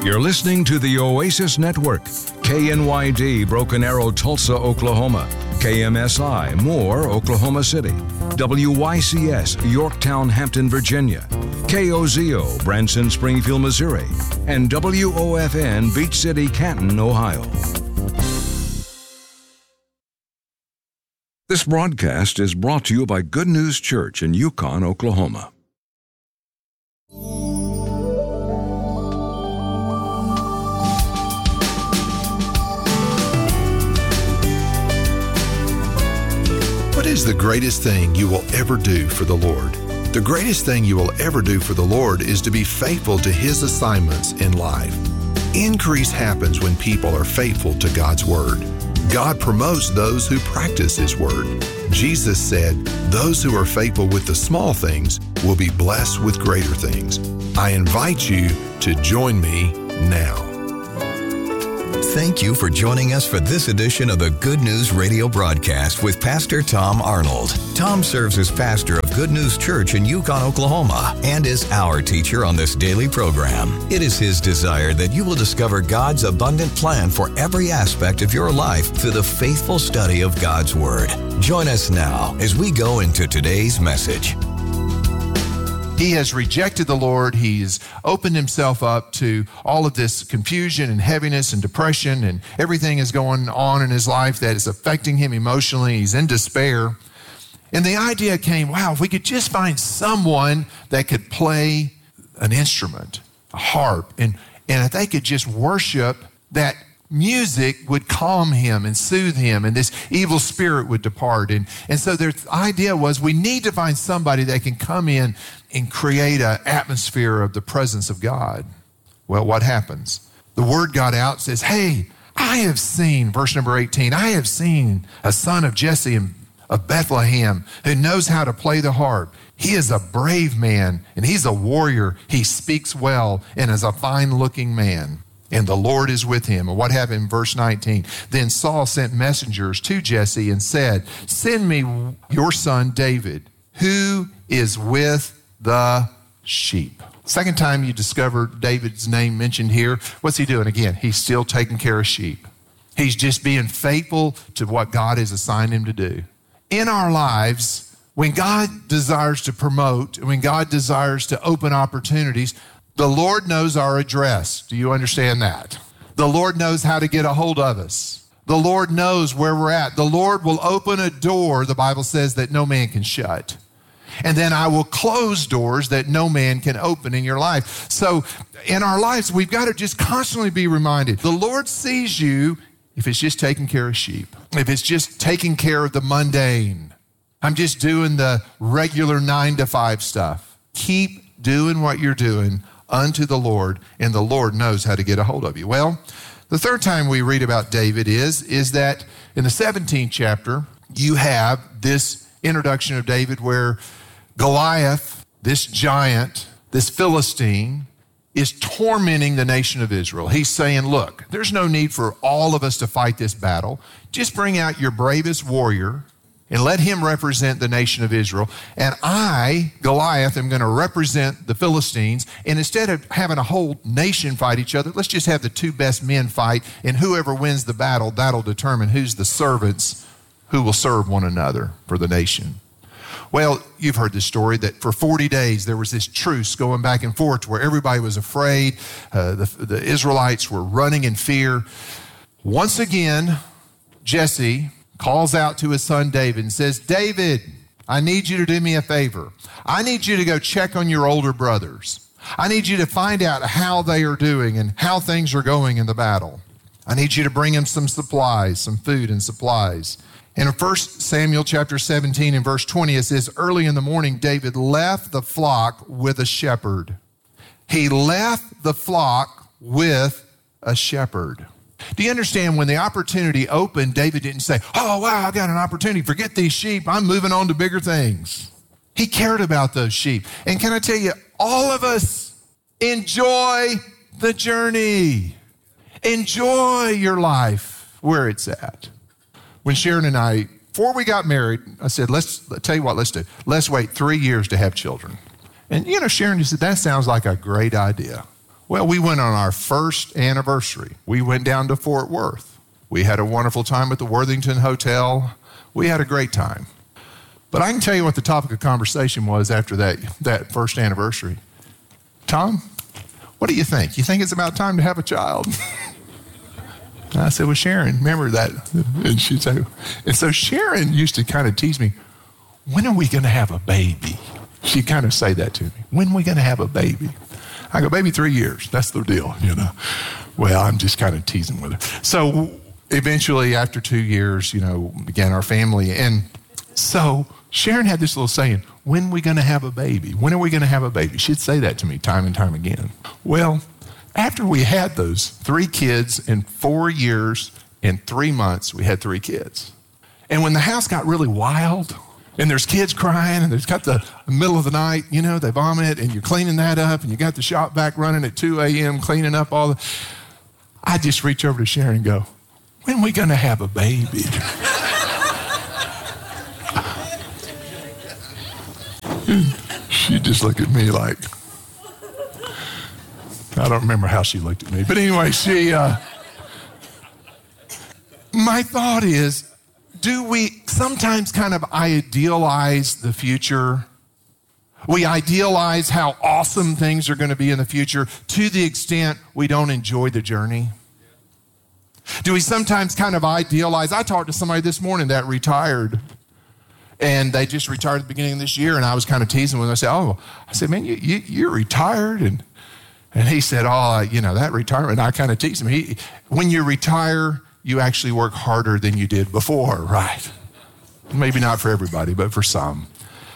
You're listening to the Oasis Network, KNYD, Broken Arrow, Tulsa, Oklahoma, KMSI, Moore, Oklahoma City, WYCS, Yorktown, Hampton, Virginia, KOZO, Branson, Springfield, Missouri, and WOFN, Beach City, Canton, Ohio. This broadcast is brought to you by Good News Church in Yukon, Oklahoma. What is the greatest thing you will ever do for the Lord? The greatest thing you will ever do for the Lord is to be faithful to His assignments in life. Increase happens when people are faithful to God's Word. God promotes those who practice His Word. Jesus said, "Those who are faithful with the small things will be blessed with greater things." I invite you to join me now. Thank you for joining us for this edition of the Good News Radio broadcast with Pastor Tom Arnold. Tom serves as pastor of Good News Church in Yukon, Oklahoma, and is our teacher on this daily program. It is his desire that you will discover God's abundant plan for every aspect of your life through the faithful study of God's Word. Join us now as we go into today's message. He has rejected the Lord. He's opened himself up to all of this confusion and heaviness and depression, and everything is going on in his life that is affecting him emotionally. He's in despair. And the idea came, wow, if we could just find someone that could play an instrument, a harp, and if they could just worship, that music would calm him and soothe him, and this evil spirit would depart. And so their idea was, we need to find somebody that can come in and create an atmosphere of the presence of God. Well, what happens? The word got out, says, hey, I have seen, verse number 18, I have seen a son of Jesse of Bethlehem who knows how to play the harp. He is a brave man, and he's a warrior. He speaks well and is a fine-looking man. And the Lord is with him. And what happened in verse 19? Then Saul sent messengers to Jesse and said, send me your son David, who is with the sheep. Second time you discover David's name mentioned here, what's he doing? Again, he's still taking care of sheep. He's just being faithful to what God has assigned him to do. In our lives, when God desires to promote, when God desires to open opportunities, the Lord knows our address. Do you understand that? The Lord knows how to get a hold of us. The Lord knows where we're at. The Lord will open a door, the Bible says, that no man can shut. And then I will close doors that no man can open in your life. So in our lives, we've got to just constantly be reminded. The Lord sees you if it's just taking care of sheep, if it's just taking care of the mundane. I'm just doing the regular 9-to-5 stuff. Keep doing what you're doing unto the Lord, and the Lord knows how to get a hold of you. Well, the third time we read about David is that in the 17th chapter, you have this introduction of David where Goliath, this giant, this Philistine, is tormenting the nation of Israel. He's saying, look, there's no need for all of us to fight this battle. Just bring out your bravest warrior and let him represent the nation of Israel. And I, Goliath, am going to represent the Philistines. And instead of having a whole nation fight each other, let's just have the two best men fight. And whoever wins the battle, that'll determine who's the servants who will serve one another for the nation. Well, you've heard this story that for 40 days there was this truce going back and forth where everybody was afraid. The Israelites were running in fear. Once again, Jesse calls out to his son David and says, David, I need you to do me a favor. I need you to go check on your older brothers. I need you to find out how they are doing and how things are going in the battle. I need you to bring them some supplies, some food and supplies. And in 1 Samuel chapter 17 and verse 20, it says, early in the morning, David left the flock with a shepherd. He left the flock with a shepherd. Do you understand when the opportunity opened, David didn't say, oh, wow, I got an opportunity. Forget these sheep. I'm moving on to bigger things. He cared about those sheep. And can I tell you, all of us enjoy the journey. Enjoy your life where it's at. When Sharon and I, before we got married, I said, let's tell you what, let's do. Let's wait 3 years to have children. And, Sharon just said, that sounds like a great idea. Well, we went on our first anniversary. We went down to Fort Worth. We had a wonderful time at the Worthington Hotel. We had a great time. But I can tell you what the topic of conversation was after that first anniversary. Tom, what do you think? You think it's about time to have a child? And I said, well, Sharon, remember that? And she'd say, and so Sharon used to kind of tease me, when are we going to have a baby? She'd kind of say that to me. When are we going to have a baby? I go, baby, 3 years. That's the deal, you know. Well, I'm just kind of teasing with her. So eventually, after 2 years, you know, began our family. And so Sharon had this little saying, when are we going to have a baby? When are we going to have a baby? She'd say that to me time and time again. Well, after we had those 3 kids in 4 years and 3 months, we had 3 kids. And when the house got really wild, and there's kids crying, and there's got the middle of the night, you know, they vomit, and you're cleaning that up, and you got the shop vac running at 2 a.m., cleaning up all the... I just reach over to Sharon and go, when are we going to have a baby? She just looked at me like... I don't remember how she looked at me. But anyway, my thought is, do we sometimes kind of idealize the future? We idealize how awesome things are going to be in the future to the extent we don't enjoy the journey. Do we sometimes kind of idealize? I talked to somebody this morning that retired, and they just retired at the beginning of this year, and I was kind of teasing with them. I said, man, you're retired? And he said, you know, that retirement, I kind of teased him. When you retire, you actually work harder than you did before, right? Maybe not for everybody, but for some.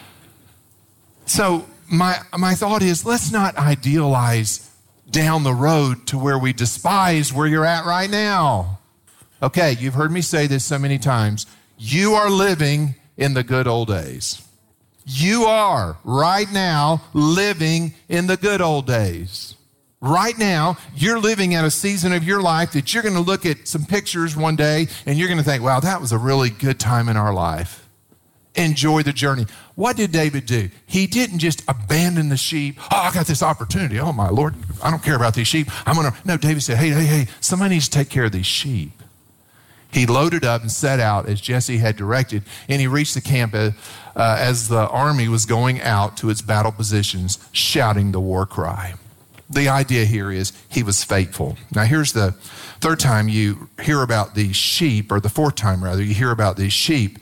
So my thought is, let's not idealize down the road to where we despise where you're at right now. Okay, you've heard me say this so many times. You are living in the good old days. You are right now living in the good old days. Right now, you're living at a season of your life that you're going to look at some pictures one day and you're going to think, wow, that was a really good time in our life. Enjoy the journey. What did David do? He didn't just abandon the sheep. Oh, I got this opportunity. Oh, my Lord, I don't care about these sheep. No, David said, hey, somebody needs to take care of these sheep. He loaded up and set out as Jesse had directed, and he reached the camp as the army was going out to its battle positions, shouting the war cry. The idea here is he was faithful. Now here's the third time you hear about these sheep, or the fourth time rather, you hear about these sheep.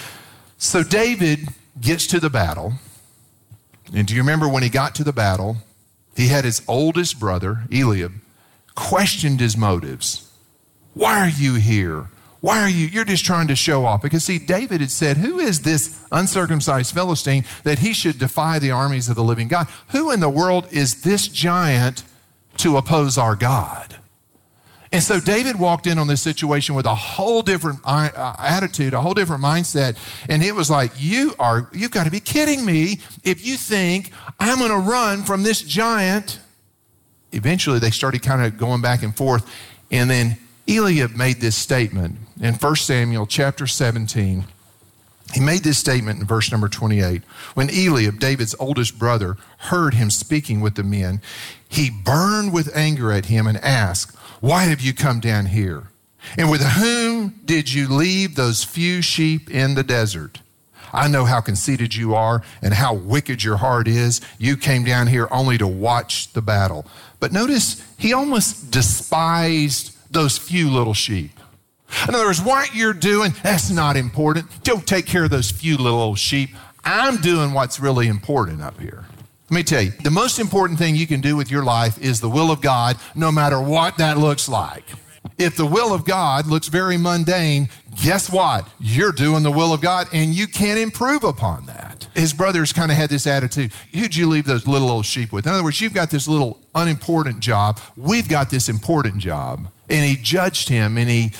So David gets to the battle. And do you remember when he got to the battle, he had his oldest brother, Eliab, questioned his motives. Why are you here? You're just trying to show off. Because see, David had said, who is this uncircumcised Philistine that he should defy the armies of the living God? Who in the world is this giant to oppose our God? And so David walked in on this situation with a whole different attitude, a whole different mindset. And it was like, you've got to be kidding me if you think I'm going to run from this giant. Eventually, they started kind of going back and forth. And then Eliab made this statement in 1 Samuel chapter 17. He made this statement in verse number 28. When Eliab, David's oldest brother, heard him speaking with the men, he burned with anger at him and asked, why have you come down here? And with whom did you leave those few sheep in the desert? I know how conceited you are and how wicked your heart is. You came down here only to watch the battle. But notice, he almost despised those few little sheep. In other words, what you're doing, that's not important. Don't take care of those few little old sheep. I'm doing what's really important up here. Let me tell you, the most important thing you can do with your life is the will of God, no matter what that looks like. If the will of God looks very mundane, guess what? You're doing the will of God, and you can't improve upon that. His brothers kind of had this attitude. Who'd you leave those little old sheep with? In other words, you've got this little unimportant job. We've got this important job. And he judged him, and he,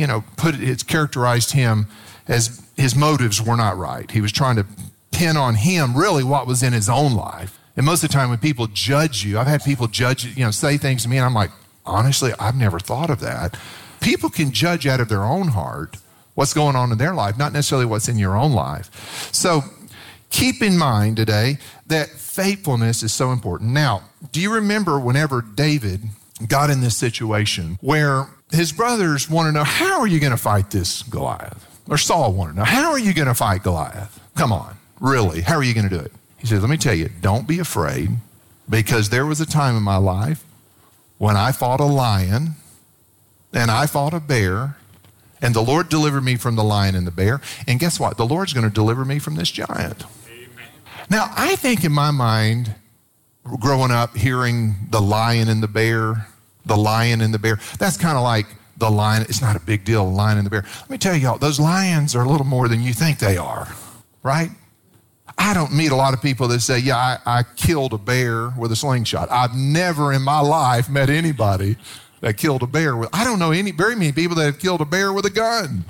characterized him as his motives were not right. He was trying to pin on him really what was in his own life. And most of the time when people judge you, I've had people say things to me, and I'm like, honestly, I've never thought of that. People can judge out of their own heart what's going on in their life, not necessarily what's in your own life. So keep in mind today that faithfulness is so important. Now, do you remember whenever David got in this situation where his brothers want to know, how are you going to fight this Goliath? Or Saul wanted to know, how are you going to fight Goliath? Come on, really, how are you going to do it? He said, let me tell you, don't be afraid, because there was a time in my life when I fought a lion and I fought a bear, and the Lord delivered me from the lion and the bear. And guess what? The Lord's going to deliver me from this giant. Amen. Now, I think in my mind, growing up hearing the lion and the bear, that's kind of like the lion. It's not a big deal, the lion and the bear. Let me tell y'all, those lions are a little more than you think they are, right? I don't meet a lot of people that say, yeah, I killed a bear with a slingshot. I've never in my life met anybody that killed a bear with, I don't know very many people that have killed a bear with a gun.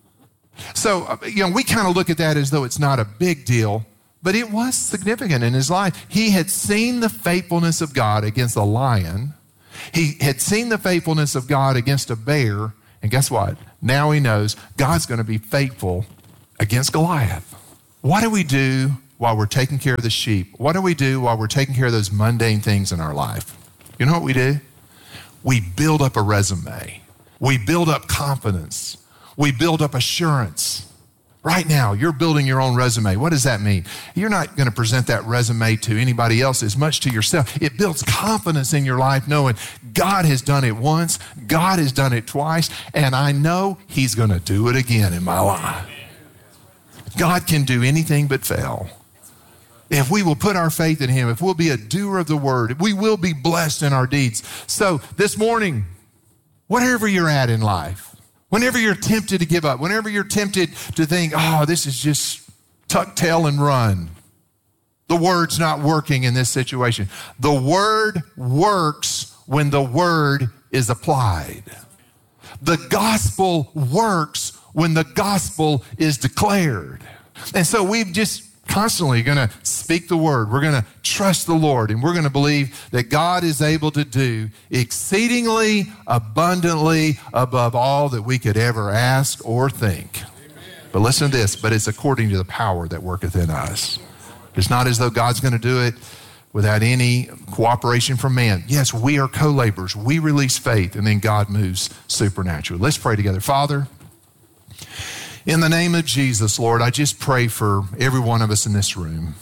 So, we kind of look at that as though it's not a big deal, but it was significant in his life. He had seen the faithfulness of God against a lion. He had seen the faithfulness of God against a bear, and guess what? Now he knows God's going to be faithful against Goliath. What do we do while we're taking care of the sheep? What do we do while we're taking care of those mundane things in our life? You know what we do? We build up a resume. We build up confidence. We build up assurance. Right now, you're building your own resume. What does that mean? You're not going to present that resume to anybody else as much to yourself. It builds confidence in your life knowing God has done it once, God has done it twice, and I know He's going to do it again in my life. God can do anything but fail. If we will put our faith in Him, if we'll be a doer of the word, we will be blessed in our deeds. So this morning, whatever you're at in life, whenever you're tempted to give up, whenever you're tempted to think, oh, this is just tuck tail and run, the word's not working in this situation. The word works when the word is applied. The gospel works when the gospel is declared. And so we've just constantly going to speak the word. We're going to trust the Lord, and we're going to believe that God is able to do exceedingly abundantly above all that we could ever ask or think. Amen. But listen to this, but it's according to the power that worketh in us. It's not as though God's going to do it without any cooperation from man. Yes, we are co-laborers. We release faith, and then God moves supernaturally. Let's pray together. Father, in the name of Jesus, Lord, I just pray for every one of us in this room.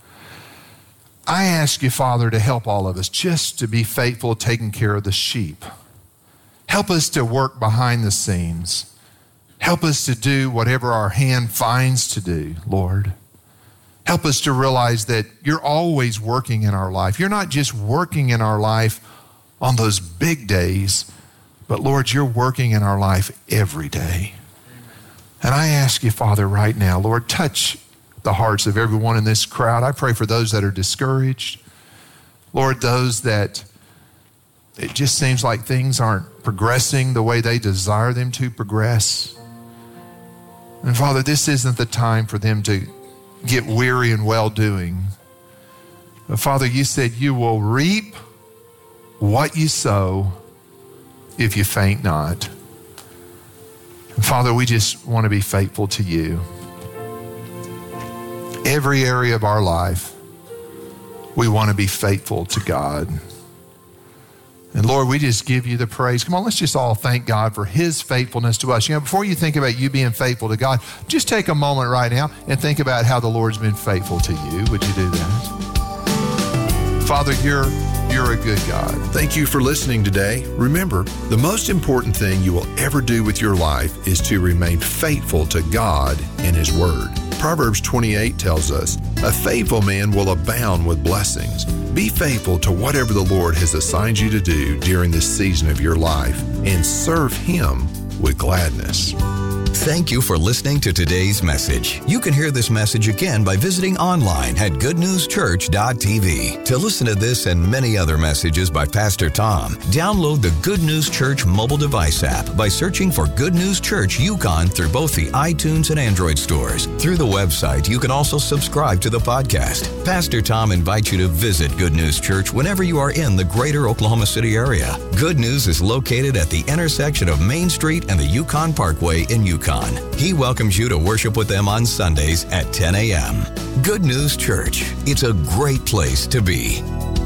I ask you, Father, to help all of us just to be faithful, taking care of the sheep. Help us to work behind the scenes. Help us to do whatever our hand finds to do, Lord. Help us to realize that you're always working in our life. You're not just working in our life on those big days, but Lord, you're working in our life every day. And I ask you, Father, right now, Lord, touch the hearts of everyone in this crowd. I pray for those that are discouraged. Lord, those that it just seems like things aren't progressing the way they desire them to progress. And Father, this isn't the time for them to get weary in well-doing. But Father, you said you will reap what you sow if you faint not. Father, we just want to be faithful to you. Every area of our life, we want to be faithful to God. And Lord, we just give you the praise. Come on, let's just all thank God for His faithfulness to us. Before you think about you being faithful to God, just take a moment right now and think about how the Lord's been faithful to you. Would you do that? Father, you're a good God. Thank you for listening today. Remember, the most important thing you will ever do with your life is to remain faithful to God and His Word. Proverbs 28 tells us, a faithful man will abound with blessings. Be faithful to whatever the Lord has assigned you to do during this season of your life and serve Him with gladness. Thank you for listening to today's message. You can hear this message again by visiting online at goodnewschurch.tv. To listen to this and many other messages by Pastor Tom, download the Good News Church mobile device app by searching for Good News Church Yukon through both the iTunes and Android stores. Through the website, you can also subscribe to the podcast. Pastor Tom invites you to visit Good News Church whenever you are in the greater Oklahoma City area. Good News is located at the intersection of Main Street and the Yukon Parkway in Yukon. Yukon. He welcomes you to worship with them on Sundays at 10 a.m. Good News Church. It's a great place to be.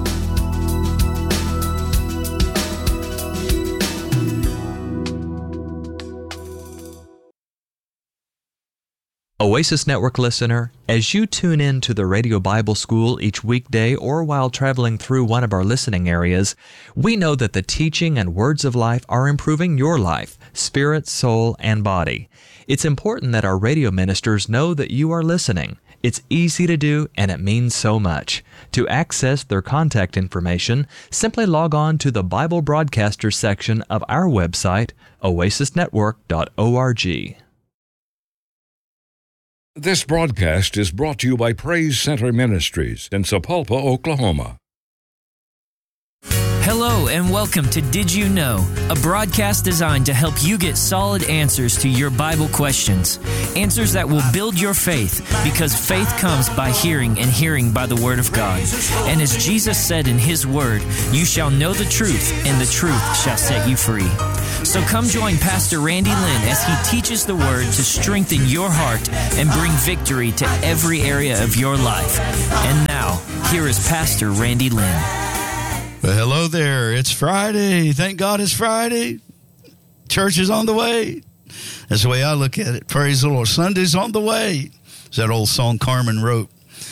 Oasis Network listener, as you tune in to the Radio Bible School each weekday or while traveling through one of our listening areas, we know that the teaching and words of life are improving your life, spirit, soul, and body. It's important that our radio ministers know that you are listening. It's easy to do, and it means so much. To access their contact information, simply log on to the Bible Broadcasters section of our website, oasisnetwork.org. This broadcast is brought to you by Praise Center Ministries in Sapulpa, Oklahoma. Hello and welcome to Did You Know, a broadcast designed to help you get solid answers to your Bible questions. Answers that will build your faith, because faith comes by hearing and hearing by the Word of God. And as Jesus said in His Word, you shall know the truth, and the truth shall set you free. So come join Pastor Randy Lynn as he teaches the Word to strengthen your heart and bring victory to every area of your life. And now, here is Pastor Randy Lynn. Well, hello there. It's Friday. Thank God it's Friday. Church is on the way. That's the way I look at it. Praise the Lord. Sunday's on the way. It's that old song Carmen wrote,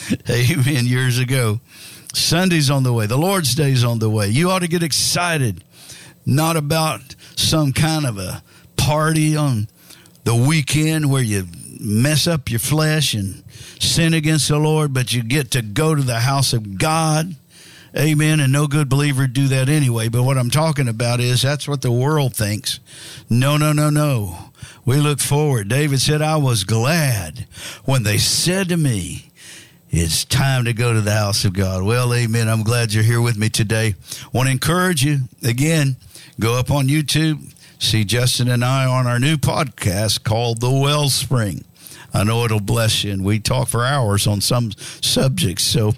amen, years ago. Sunday's on the way. The Lord's Day's on the way. You ought to get excited, not about some kind of a party on the weekend where you mess up your flesh and sin against the Lord, but you get to go to the house of God. Amen. And no good believer would do that anyway. But what I'm talking about is that's what the world thinks. No, no, no, no. We look forward. David said, I was glad when they said to me, it's time to go to the house of God. Well, amen. I'm glad you're here with me today. Want to encourage you, again, go up on YouTube, see Justin and I on our new podcast called The Wellspring. I know it'll bless you, and we talk for hours on some subjects. So,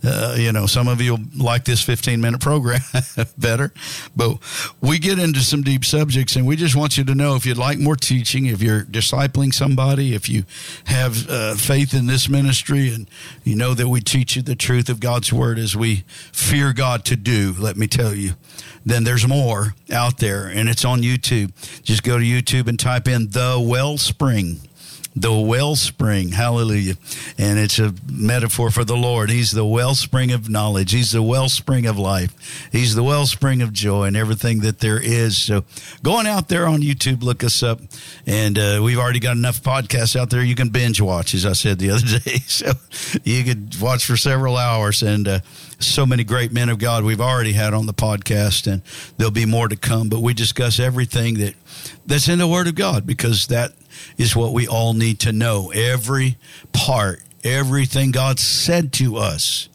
some of you will like this 15-minute program better. But we get into some deep subjects, and we just want you to know if you'd like more teaching, if you're discipling somebody, if you have faith in this ministry, and you know that we teach you the truth of God's Word as we fear God to do, let me tell you, then there's more out there, and it's on YouTube. Just go to YouTube and type in The Wellspring. The wellspring, hallelujah. And it's a metaphor for the Lord. He's the wellspring of knowledge. He's the wellspring of life. He's the wellspring of joy and everything that there is. So going out there on YouTube, look us up. And we've already got enough podcasts out there you can binge watch, as I said the other day. So you could watch for several hours. And so many great men of God we've already had on the podcast, and there'll be more to come. But we discuss everything that's in the Word of God, because that is what we all need to know. Every part, everything God said to us,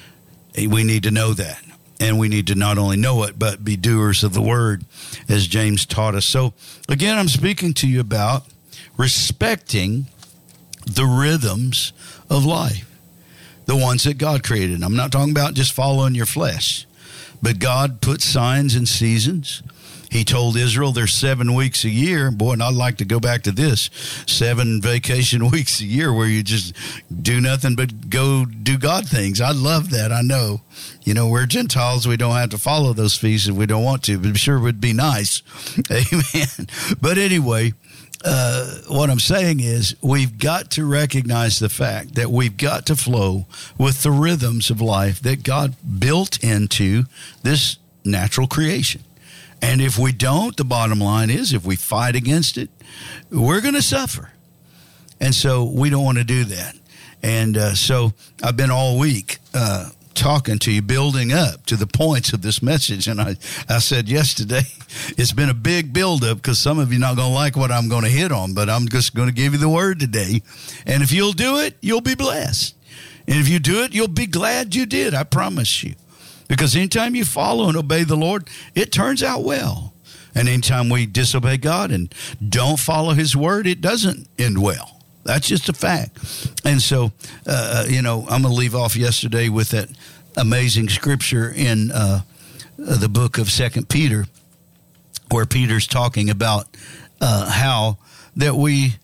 we need to know that. And we need to not only know it, but be doers of the Word, as James taught us. So, again, I'm speaking to you about respecting the rhythms of life, the ones that God created. I'm not talking about just following your flesh, but God put signs and seasons. He told Israel there's 7 weeks a year. Boy, and I'd like to go back to this. 7 vacation weeks a year where you just do nothing but go do God things. I love that. I know. We're Gentiles. We don't have to follow those feasts if we don't want to, but I'm sure it would be nice. Amen. But anyway, what I'm saying is we've got to recognize the fact that we've got to flow with the rhythms of life that God built into this natural creation. And if we don't, the bottom line is if we fight against it, we're going to suffer. And so we don't want to do that. And so I've been all week talking to you, building up to the points of this message. And I said yesterday, it's been a big buildup because some of you are not going to like what I'm going to hit on, but I'm just going to give you the word today. And if you'll do it, you'll be blessed. And if you do it, you'll be glad you did, I promise you. Because anytime you follow and obey the Lord, it turns out well. And anytime we disobey God and don't follow His word, it doesn't end well. That's just a fact. And so, I'm going to leave off yesterday with that amazing scripture in the book of 2 Peter, where Peter's talking about how that we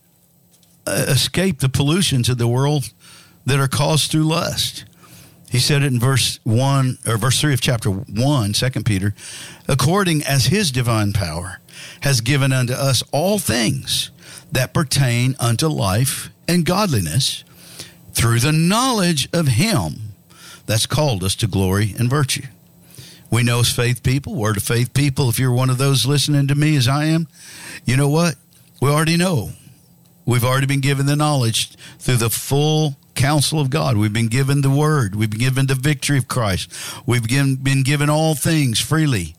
escape the pollutions of the world that are caused through lust. He said it in verse 3 of chapter 1, 2 Peter, according as his divine power has given unto us all things that pertain unto life and godliness through the knowledge of him that's called us to glory and virtue. We know as faith people, word of faith people, if you're one of those listening to me as I am, you know what? We already know. We've already been given the knowledge through the full counsel of God. We've been given the word. We've been given the victory of Christ. We've been given all things freely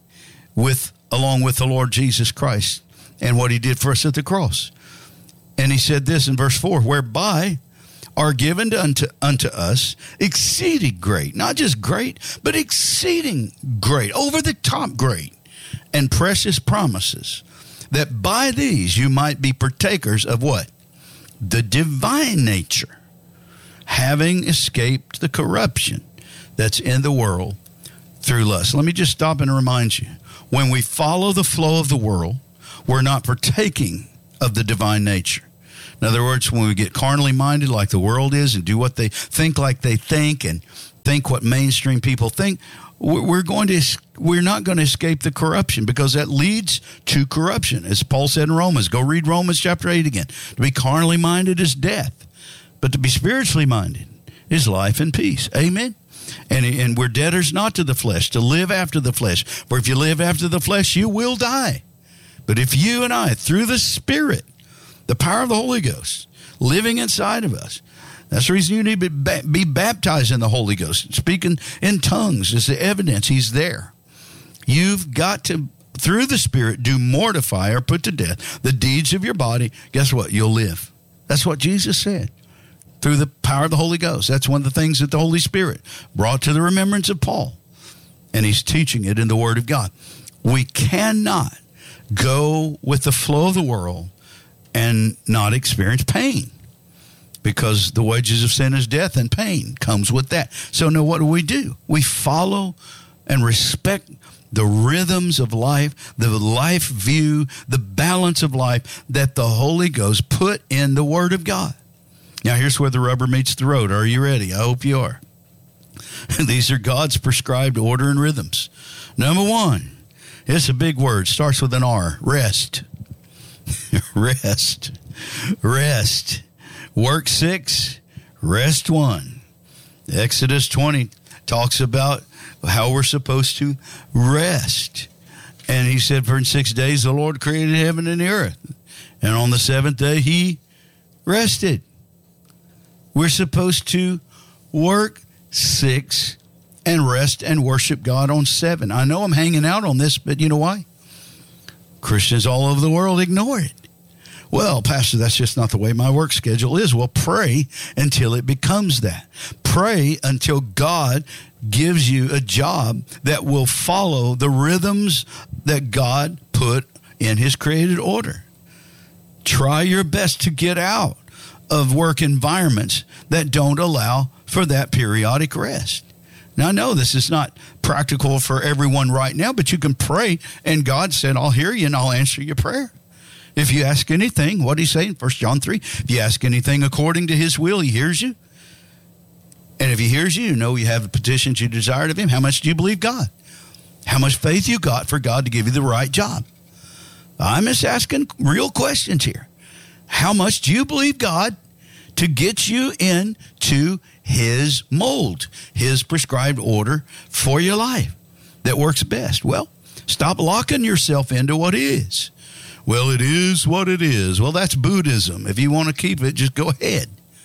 along with the Lord Jesus Christ and what he did for us at the cross. And he said this in verse 4, whereby are given unto us exceeding great, not just great, but exceeding great, over the top great and precious promises, that by these you might be partakers of what? The divine nature, having escaped the corruption that's in the world through lust. Let me just stop and remind you, when we follow the flow of the world, we're not partaking of the divine nature. In other words, when we get carnally minded like the world is and do what they think like they think and think what mainstream people think, we're not going to escape the corruption, because that leads to corruption. As Paul said in Romans, go read Romans chapter 8 again. To be carnally minded is death, but to be spiritually minded is life and peace. Amen? And we're debtors not to the flesh, to live after the flesh. For if you live after the flesh, you will die. But if you and I, through the Spirit, the power of the Holy Ghost living inside of us, that's the reason you need to be baptized in the Holy Ghost. Speaking in tongues is the evidence he's there. You've got to, through the Spirit, do mortify or put to death the deeds of your body. Guess what? You'll live. That's what Jesus said. Through the power of the Holy Ghost. That's one of the things that the Holy Spirit brought to the remembrance of Paul. And he's teaching it in the Word of God. We cannot go with the flow of the world and not experience pain, because the wages of sin is death, and pain comes with that. So now what do? We follow and respect the rhythms of life, the life view, the balance of life that the Holy Ghost put in the Word of God. Now here's where the rubber meets the road. Are you ready? I hope you are. These are God's prescribed order and rhythms. Number one, it's a big word, starts with an R, rest. Rest. Work 6, rest 1. Exodus 20 talks about how we're supposed to rest. And he said, for in 6 days the Lord created heaven and the earth, and on the seventh day he rested. We're supposed to work 6 and rest and worship God on 7. I know I'm hanging out on this, but you know why? Christians all over the world ignore it. Well, Pastor, that's just not the way my work schedule is. Well, pray until it becomes that. Pray until God gives you a job that will follow the rhythms that God put in his created order. Try your best to get out of work environments that don't allow for that periodic rest. Now, I know this is not practical for everyone right now, but you can pray, and God said, I'll hear you and I'll answer your prayer. If you ask anything, what did he say in 1 John 3? If you ask anything according to his will, he hears you. And if he hears you, you know you have the petitions you desired of him. How much do you believe God? How much faith you got for God to give you the right job? I'm just asking real questions here. How much do you believe God to get you into his mold, his prescribed order for your life that works best? Well, stop locking yourself into what is. Well, it is what it is. Well, that's Buddhism. If you want to keep it, just go ahead.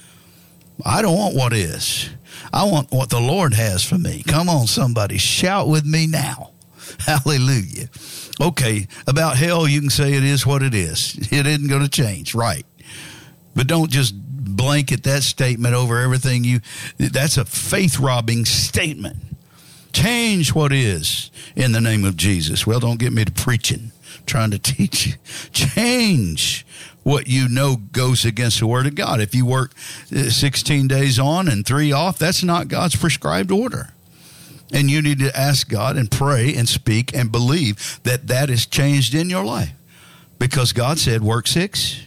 I don't want what is. I want what the Lord has for me. Come on, somebody. Shout with me now. Hallelujah. Okay, about hell, you can say it is what it is. It isn't going to change, right? But don't just blanket that statement over everything that's a faith-robbing statement. Change what is in the name of Jesus. Well, don't get me to preaching, trying to teach you. Change what you know goes against the Word of God. If you work 16 days on and 3 off, that's not God's prescribed order. And you need to ask God and pray and speak and believe that that is changed in your life. Because God said, work 6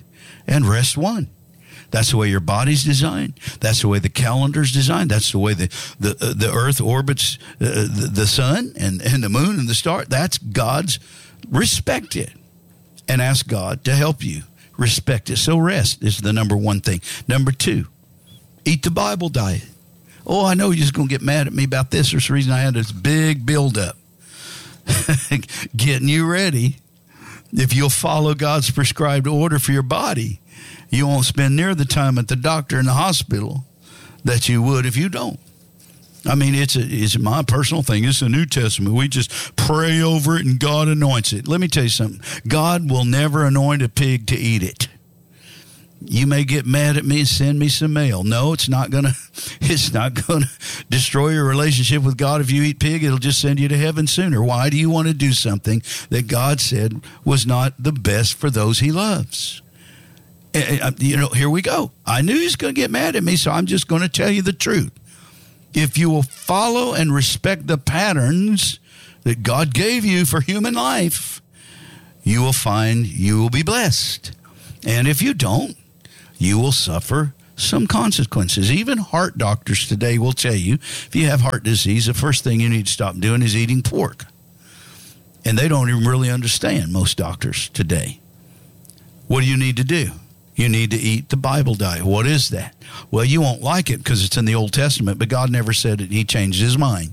and rest one. That's the way your body's designed. That's the way the calendar's designed. That's the way the earth orbits the sun and the moon and the star. That's God's. Respect it and ask God to help you respect it. So rest is the number one thing. Number two, eat the Bible diet. Oh, I know you're just going to get mad at me about this. There's the reason I had this big buildup. Getting you ready. If you'll follow God's prescribed order for your body, you won't spend near the time at the doctor in the hospital that you would if you don't. I mean, it's my personal thing. It's the New Testament. We just pray over it and God anoints it. Let me tell you something. God will never anoint a pig to eat it. You may get mad at me and send me some mail. No, it's not gonna destroy your relationship with God if you eat pig. It'll just send you to heaven sooner. Why do you want to do something that God said was not the best for those he loves? Here we go. I knew he was going to get mad at me, so I'm just going to tell you the truth. If you will follow and respect the patterns that God gave you for human life, you will find you will be blessed. And if you don't, you will suffer some consequences. Even heart doctors today will tell you, if you have heart disease, the first thing you need to stop doing is eating pork. And they don't even really understand, most doctors today. What do you need to do? You need to eat the Bible diet. What is that? Well, you won't like it because it's in the Old Testament, but God never said it. He changed his mind.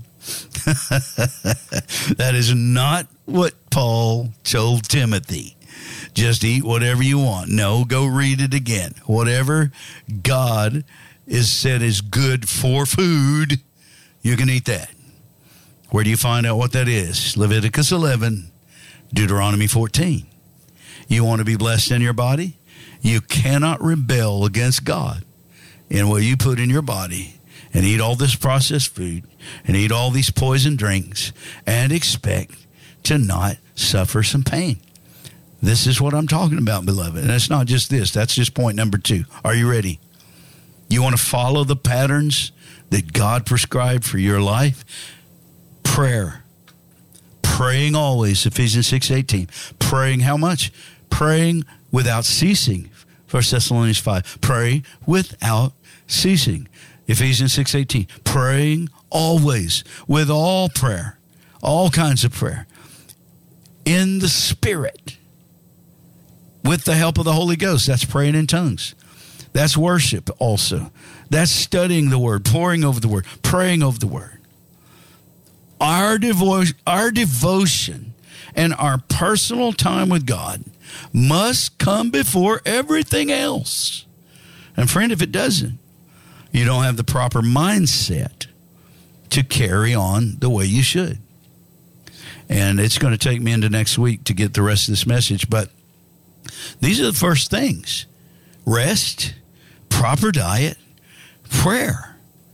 That is not what Paul told Timothy. Just eat whatever you want. No, go read it again. Whatever God has said is good for food, you can eat that. Where do you find out what that is? Leviticus 11, Deuteronomy 14. You want to be blessed in your body? You cannot rebel against God in what you put in your body and eat all this processed food and eat all these poison drinks and expect to not suffer some pain. This is what I'm talking about, beloved. And it's not just this. That's just point number 2. Are you ready? You want to follow the patterns that God prescribed for your life? Prayer. Praying always, Ephesians 6:18. Praying how much? Praying without ceasing. 1 Thessalonians 5. Pray without ceasing. Ephesians 6:18. Praying always with all prayer. All kinds of prayer. In the Spirit. With the help of the Holy Ghost. That's praying in tongues. That's worship also. That's studying the Word, poring over the Word, praying over the Word. Our devotion and our personal time with God must come before everything else. And friend, if it doesn't, you don't have the proper mindset to carry on the way you should. And it's going to take me into next week to get the rest of this message, but these are the first things. Rest, proper diet, prayer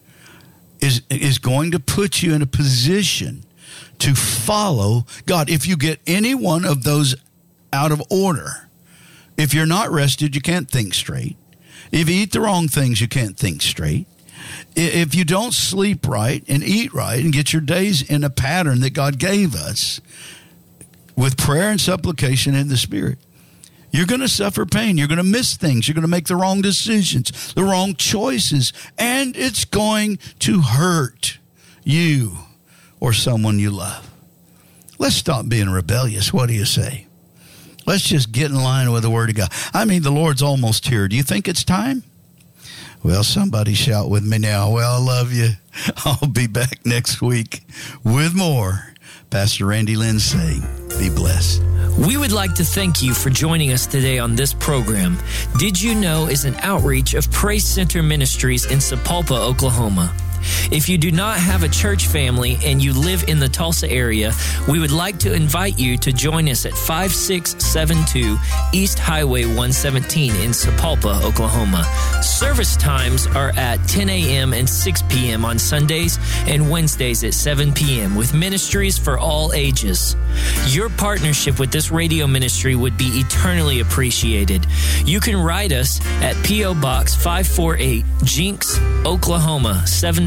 is going to put you in a position to follow God. If you get any one of those out of order, if you're not rested, you can't think straight. If you eat the wrong things, you can't think straight. If you don't sleep right and eat right and get your days in a pattern that God gave us with prayer and supplication in the Spirit, you're going to suffer pain. You're going to miss things. You're going to make the wrong decisions, the wrong choices, and it's going to hurt you or someone you love. Let's stop being rebellious. What do you say? Let's just get in line with the Word of God. I mean, the Lord's almost here. Do you think it's time? Well, somebody shout with me now. Well, I love you. I'll be back next week with more. Pastor Randy Lynn saying, be blessed. We would like to thank you for joining us today on this program. Did You Know is an outreach of Praise Center Ministries in Sapulpa, Oklahoma. If you do not have a church family and you live in the Tulsa area, we would like to invite you to join us at 5672 East Highway 117 in Sapulpa, Oklahoma. Service times are at 10 a.m. and 6 p.m. on Sundays and Wednesdays at 7 p.m. with ministries for all ages. Your partnership with this radio ministry would be eternally appreciated. You can write us at P.O. Box 548, Jinx, Oklahoma 7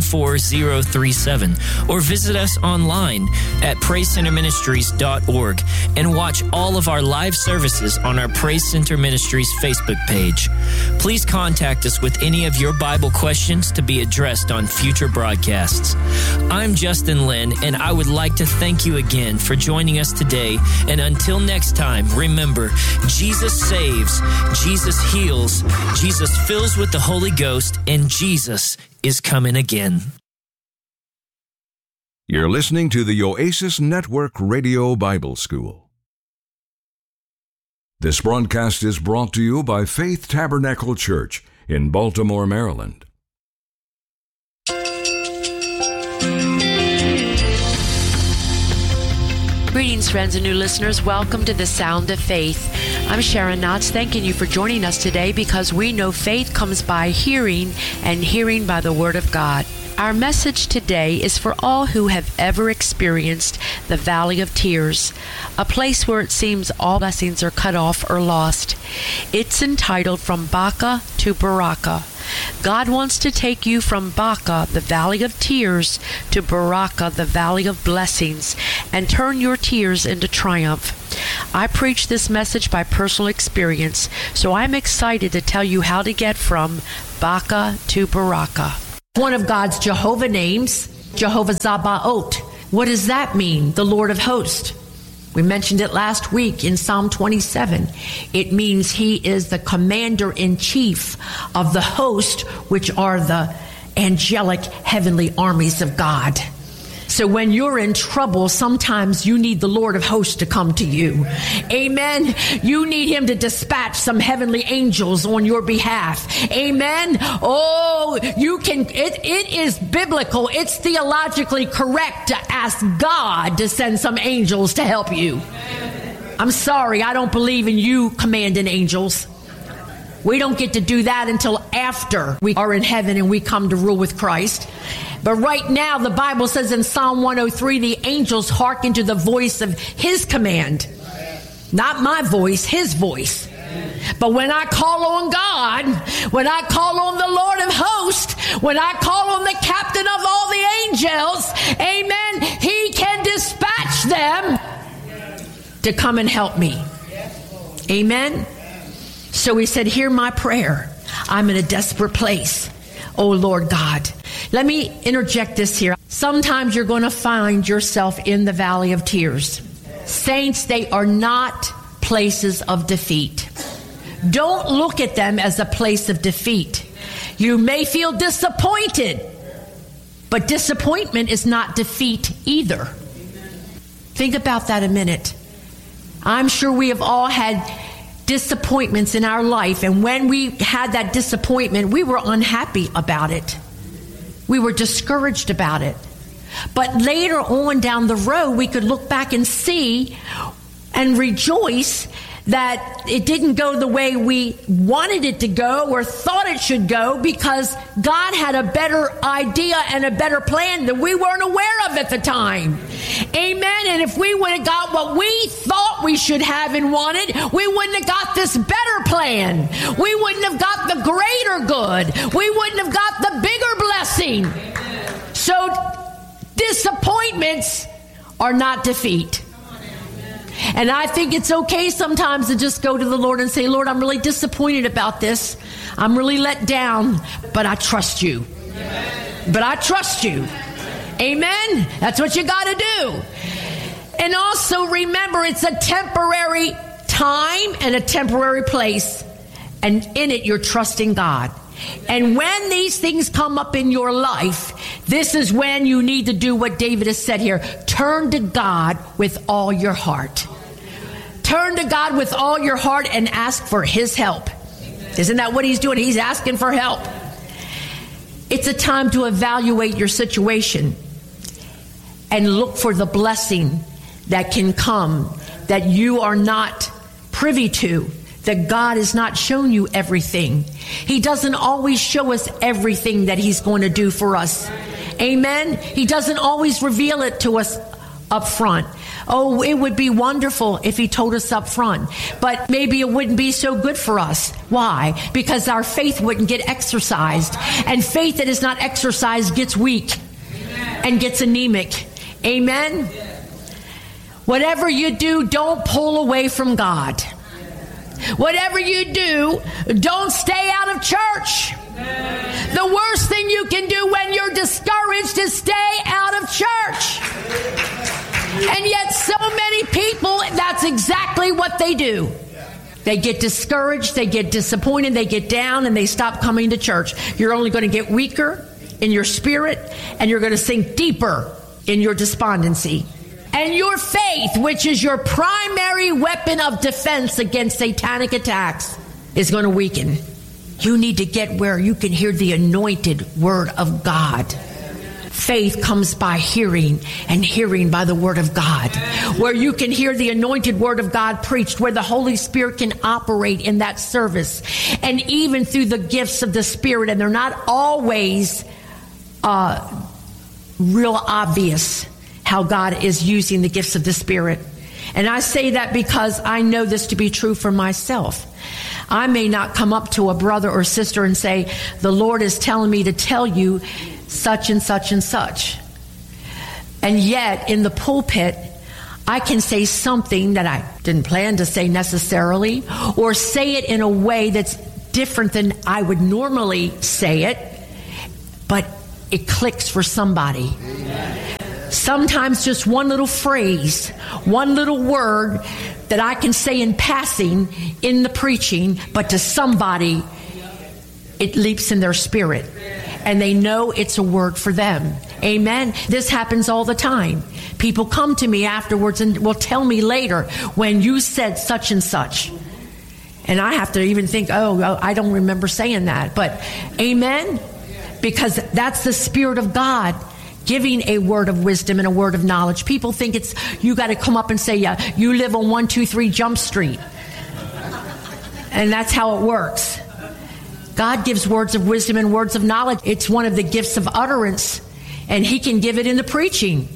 74037 or visit us online at praisecenterministries.org and watch all of our live services on our Praise Center Ministries Facebook page. Please contact us with any of your Bible questions to be addressed on future broadcasts. I'm Justin Lynn, and I would like to thank you again for joining us today. And until next time, remember, Jesus saves, Jesus heals, Jesus fills with the Holy Ghost, and Jesus is coming again. You're listening to the Oasis Network Radio Bible School. This broadcast is brought to you by Faith Tabernacle Church in Baltimore, Maryland. Greetings, friends and new listeners. Welcome to the Sound of Faith. I'm Sharon Knotts, thanking you for joining us today because we know faith comes by hearing and hearing by the Word of God. Our message today is for all who have ever experienced the Valley of Tears, a place where it seems all blessings are cut off or lost. It's entitled From Baca to Baraka. God wants to take you from Baca, the Valley of Tears, to Baraka, the Valley of Blessings, and turn your tears into triumph. I preach this message by personal experience, so I'm excited to tell you how to get from Baca to Baraka. One of God's Jehovah names, Jehovah Zabaoth. What does that mean? The Lord of Hosts. We mentioned it last week in Psalm 27. It means he is the commander-in-chief of the host, which are the angelic heavenly armies of God. So when you're in trouble, sometimes you need the Lord of Hosts to come to you. Amen. You need him to dispatch some heavenly angels on your behalf. Amen. Oh, you can, it is biblical. It's theologically correct to ask God to send some angels to help you. I'm sorry, I don't believe in you commanding angels. We don't get to do that until after we are in heaven and we come to rule with Christ. But right now, the Bible says in Psalm 103, the angels hearken to the voice of his command. Not my voice, his voice. But when I call on God, when I call on the Lord of Hosts, when I call on the captain of all the angels, amen, he can dispatch them to come and help me. Amen. So he said, hear my prayer. I'm in a desperate place. Oh, Lord God. Let me interject this here. Sometimes you're going to find yourself in the Valley of Tears. Saints, they are not places of defeat. Don't look at them as a place of defeat. You may feel disappointed, but disappointment is not defeat either. Think about that a minute. I'm sure we have all had disappointments in our life, and when we had that disappointment, we were unhappy about it. We were discouraged about it. But later on down the road, we could look back and see and rejoice that it didn't go the way we wanted it to go or thought it should go, because God had a better idea and a better plan that we weren't aware of at the time. Amen. And if we would have got what we thought we should have and wanted, we wouldn't have got this better plan. We wouldn't have got the greater good. We wouldn't have got the bigger blessing. So disappointments are not defeat. And I think it's okay sometimes to just go to the Lord and say, Lord, I'm really disappointed about this. I'm really let down, but I trust you. But I trust you. Amen. That's what you got to do. And also remember, it's a temporary time and a temporary place. And in it, you're trusting God. And when these things come up in your life, this is when you need to do what David has said here. Turn to God with all your heart. Turn to God with all your heart and ask for his help. Isn't that what he's doing? He's asking for help. It's a time to evaluate your situation and look for the blessing that can come that you are not privy to. That God has not shown you everything. He doesn't always show us everything that he's going to do for us. Amen. He doesn't always reveal it to us up front. Oh, it would be wonderful if he told us up front, but maybe it wouldn't be so good for us. Why? Because our faith wouldn't get exercised, and faith that is not exercised gets weak and gets anemic. Amen? Whatever you do, don't pull away from God. Whatever you do, don't stay out of church. The worst thing you can do when you're discouraged is stay out of church. And yet so many people, that's exactly what they do. They get discouraged, they get disappointed, they get down, and they stop coming to church. You're only going to get weaker in your spirit, and you're going to sink deeper in your despondency. And your faith, which is your primary weapon of defense against satanic attacks, is going to weaken. You need to get where you can hear the anointed word of God. Faith comes by hearing, and hearing by the word of God. Where you can hear the anointed word of God preached, where the Holy Spirit can operate in that service, and even through the gifts of the Spirit. And they're not always real obvious how God is using the gifts of the Spirit. And I say that because I know this to be true for myself. I may not come up to a brother or sister and say, the Lord is telling me to tell you such and such and such. And yet, in the pulpit, I can say something that I didn't plan to say necessarily, or say it in a way that's different than I would normally say it, but it clicks for somebody. Sometimes just one little phrase, one little word that I can say in passing in the preaching, but to somebody, it leaps in their spirit. And they know it's a word for them. Amen. This happens all the time. People come to me afterwards and will tell me later, when you said such and such. And I have to even think, oh, I don't remember saying that. But amen. Because that's the Spirit of God giving a word of wisdom and a word of knowledge. People think it's, you got to come up and say, yeah, you live on 123 Jump Street. And that's how it works. God gives words of wisdom and words of knowledge. It's one of the gifts of utterance, and he can give it in the preaching.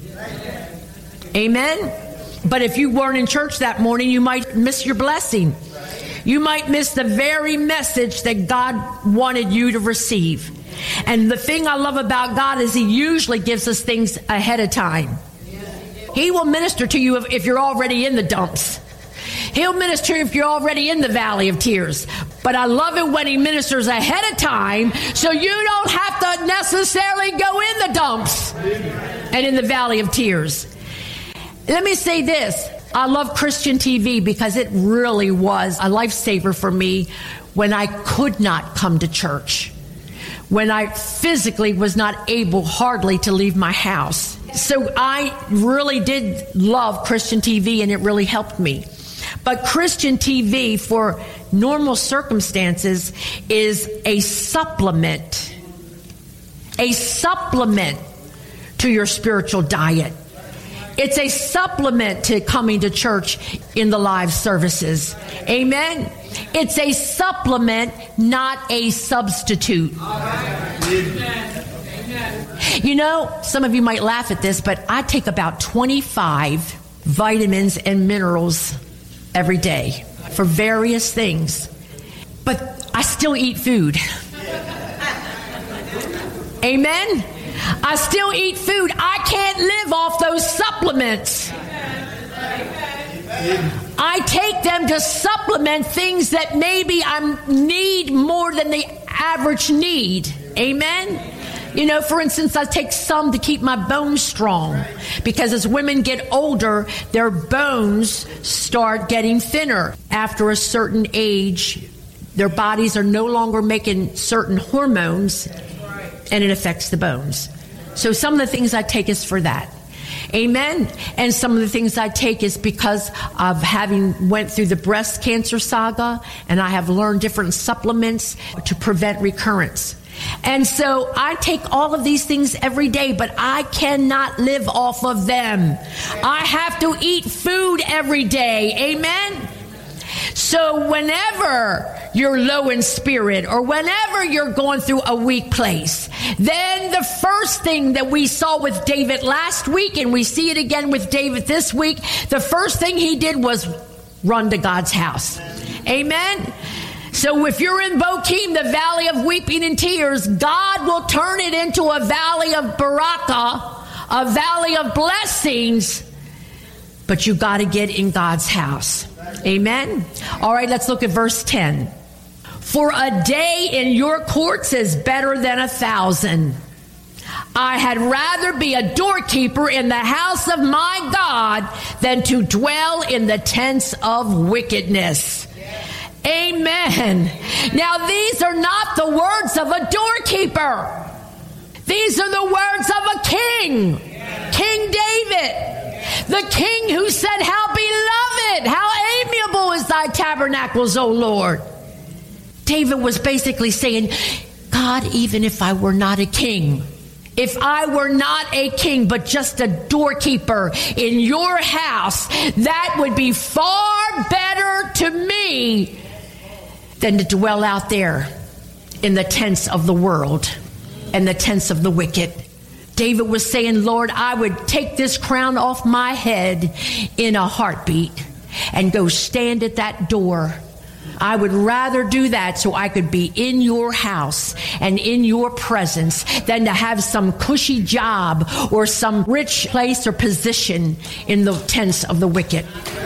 Amen? But if you weren't in church that morning, you might miss your blessing. You might miss the very message that God wanted you to receive. And the thing I love about God is he usually gives us things ahead of time. He will minister to you if you're already in the dumps. He'll minister if you're already in the valley of tears. But I love it when he ministers ahead of time, so you don't have to necessarily go in the dumps and in the valley of tears. Let me say this. I love Christian TV because it really was a lifesaver for me when I could not come to church, when I physically was not able hardly to leave my house. So I really did love Christian TV, and it really helped me. But Christian TV, for normal circumstances, is a supplement to your spiritual diet. It's a supplement to coming to church in the live services. Amen? It's a supplement, not a substitute. You know, some of you might laugh at this, but I take about 25 vitamins and minerals every day for various things. But I still eat food. Amen? I still eat food. I can't live off those supplements. I take them to supplement things that maybe I need more than the average need. Amen? You know, for instance, I take some to keep my bones strong, because as women get older, their bones start getting thinner. After a certain age, their bodies are no longer making certain hormones, and it affects the bones. So some of the things I take is for that. Amen. And some of the things I take is because of having went through the breast cancer saga, and I have learned different supplements to prevent recurrence. And so I take all of these things every day, but I cannot live off of them. I have to eat food every day. Amen. So whenever you're low in spirit or whenever you're going through a weak place, then the first thing that we saw with David last week, and we see it again with David this week, the first thing he did was run to God's house. Amen. So if you're in Bokeem, the valley of weeping and tears, God will turn it into a valley of barakah, a valley of blessings. But you got to get in God's house. Amen. All right, let's look at verse 10. For a day in your courts is better than 1,000. I had rather be a doorkeeper in the house of my God than to dwell in the tents of wickedness. Amen. Now, these are not the words of a doorkeeper. These are the words of a king. King David. The king who said, how beloved, how amiable is thy tabernacles, O Lord. David was basically saying, God, even if I were not a king, if I were not a king, but just a doorkeeper in your house, that would be far better to me than to dwell out there in the tents of the world and the tents of the wicked. David was saying, Lord, I would take this crown off my head in a heartbeat and go stand at that door. I would rather do that so I could be in your house and in your presence than to have some cushy job or some rich place or position in the tents of the wicked.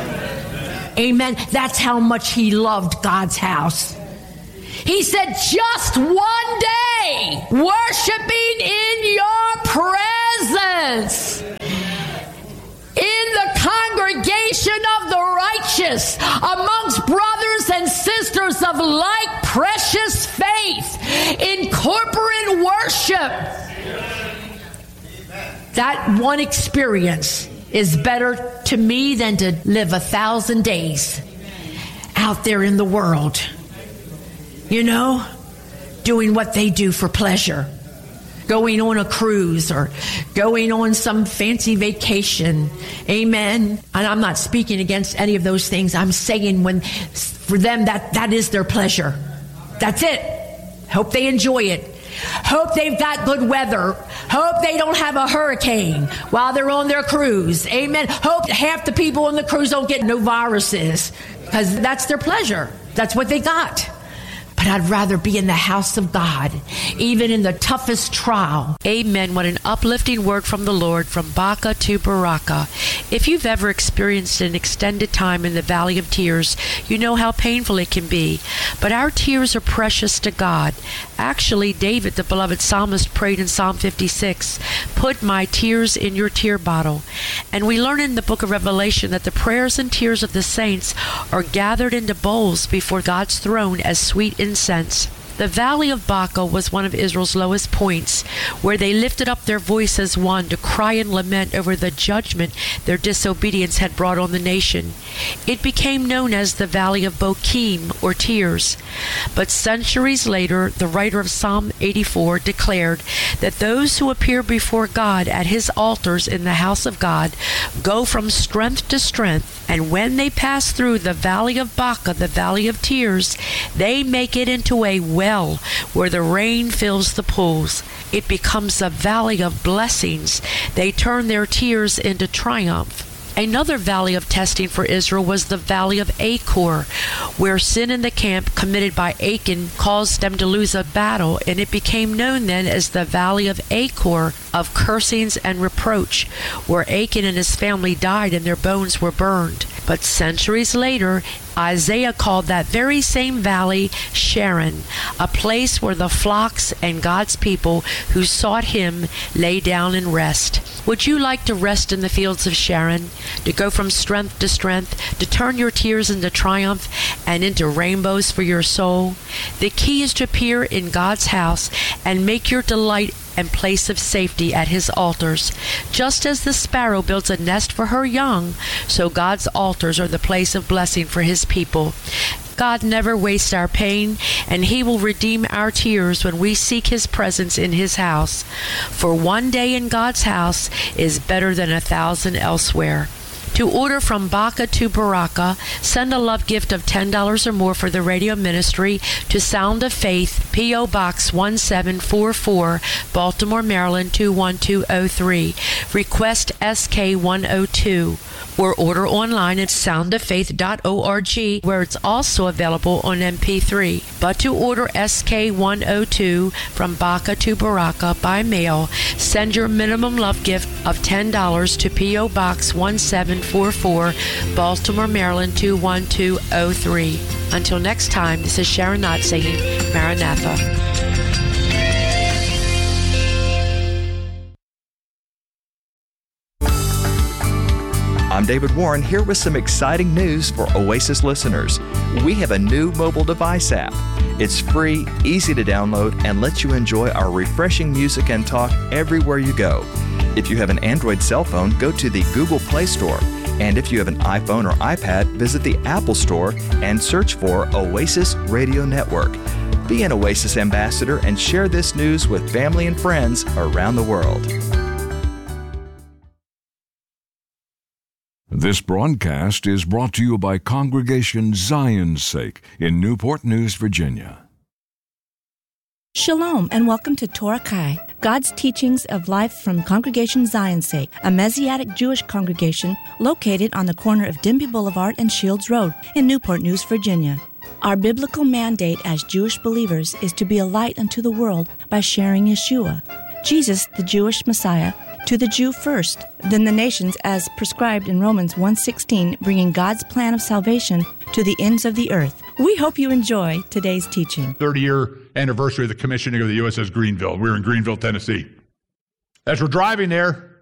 Amen. That's how much he loved God's house. He said, just one day worshiping in your presence, in the congregation of the righteous, amongst brothers and sisters of like precious faith, in corporate worship. That one experience is better to me than to live 1,000 days out there in the world. You know, doing what they do for pleasure, going on a cruise or going on some fancy vacation. Amen. And I'm not speaking against any of those things. I'm saying when for them that is their pleasure. That's it. Hope they enjoy it. Hope they've got good weather. Hope they don't have a hurricane while they're on their cruise. Amen. Hope half the people on the cruise don't get no viruses, because that's their pleasure. That's what they got. But I'd rather be in the house of God, even in the toughest trial. Amen. What an uplifting word from the Lord, from Baca to Baraka. If you've ever experienced an extended time in the valley of tears, you know how painful it can be. But our tears are precious to God. Actually, David, the beloved psalmist, prayed in Psalm 56, put my tears in your tear bottle. And we learn in the book of Revelation that the prayers and tears of the saints are gathered into bowls before God's throne as sweet incense. The valley of Baca was one of Israel's lowest points, where they lifted up their voice as one to cry and lament over the judgment their disobedience had brought on the nation. It became known as the Valley of Bokeem, or Tears. But centuries later, the writer of Psalm 84 declared that those who appear before God at his altars in the house of God go from strength to strength, and when they pass through the Valley of Baca, the Valley of Tears, they make it into a well where the rain fills the pools. It becomes a valley of blessings. They turn their tears into triumph. Another valley of testing for Israel was the valley of Achor, where sin in the camp committed by Achan caused them to lose a battle, and it became known then as the valley of Achor, of cursings and reproach, where Achan and his family died and their bones were burned. But centuries later, Isaiah called that very same valley Sharon, a place where the flocks and God's people who sought him lay down and rest. Would you like to rest in the fields of Sharon, to go from strength to strength, to turn your tears into triumph and into rainbows for your soul? The key is to appear in God's house and make your delight and place of safety at his altars. Just as the sparrow builds a nest for her young, so God's altars are the place of blessing for his people. God never wastes our pain, and he will redeem our tears when we seek his presence in his house. For one day in God's house is better than 1,000 elsewhere. To order From Baca to Baraka, send a love gift of $10 or more for the radio ministry to Sound of Faith, P.O. Box 1744, Baltimore, Maryland 21203. Request SK102. Or order online at soundoffaith.org, where it's also available on MP3. But to order SK102 From Baca to Baraka by mail, send your minimum love gift of $10 to P.O. Box 1744, Baltimore, Maryland 21203. Until next time, this is Sharon Knott saying Maranatha. I'm David Warren here with some exciting news for Oasis listeners. We have a new mobile device app. It's free, easy to download, and lets you enjoy our refreshing music and talk everywhere you go. If you have an Android cell phone, go to the Google Play Store. And if you have an iPhone or iPad, visit the Apple Store and search for Oasis Radio Network. Be an Oasis ambassador and share this news with family and friends around the world. This broadcast is brought to you by Congregation Zion's Sake in Newport News, Virginia. Shalom and welcome to Torah Kai, God's teachings of life from Congregation Zion's Sake, a Messianic Jewish congregation located on the corner of Denby Boulevard and Shields Road in Newport News, Virginia. Our biblical mandate as Jewish believers is to be a light unto the world by sharing Yeshua, Jesus, the Jewish Messiah, to the Jew first, then the nations as prescribed in Romans 1:16, bringing God's plan of salvation to the ends of the earth. We hope you enjoy today's teaching. 30-year anniversary of the commissioning of the USS Greenville. We were in Greenville, Tennessee. As we're driving there,